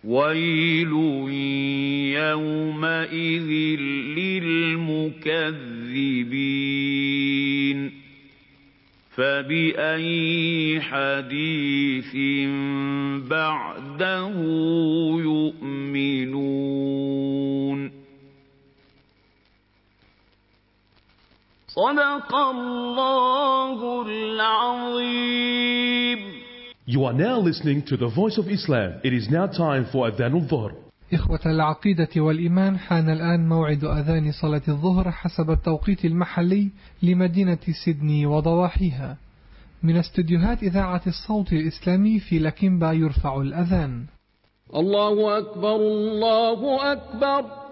ويل يومئذ للمكذبين فبأي حديث بعده يؤمنون صدق الله العظيم. You are now listening to the Voice of Islam. It is now time for Adhan al-Dhuhr. إخوة العقيدة والإيمان، حان الآن موعد أذان صلاة الظهر حسب التوقيت المحلي لمدينة سيدني وضواحيها. من استديوهات إذاعة الصوت الإسلامي في لكيمبا يرفع الأذان. الله أكبر الله أكبر.